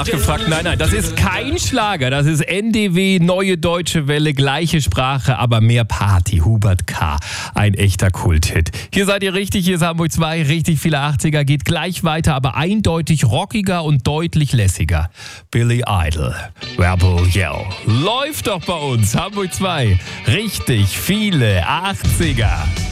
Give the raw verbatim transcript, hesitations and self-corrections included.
Nachgefragt, nein, nein, das ist kein Schlager, das ist N D W, Neue Deutsche Welle, gleiche Sprache, aber mehr Party, Hubert K., ein echter Kulthit. Hier seid ihr richtig, hier ist Hamburg zwei, richtig viele achtziger, geht gleich weiter, aber eindeutig rockiger und deutlich lässiger. Billy Idol, Rebel Yell, läuft doch bei uns, Hamburg zwei, richtig viele achtziger.